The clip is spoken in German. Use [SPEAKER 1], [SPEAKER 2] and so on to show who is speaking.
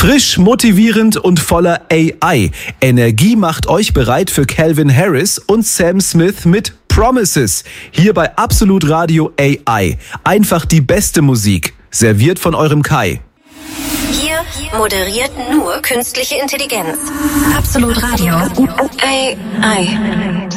[SPEAKER 1] Frisch, motivierend und voller AI. Energie macht euch bereit für Calvin Harris und Sam Smith mit Promises. Hier bei Absolut Radio AI. Einfach die beste Musik. Serviert von eurem Kai.
[SPEAKER 2] Hier moderiert nur künstliche Intelligenz. Absolut Radio AI.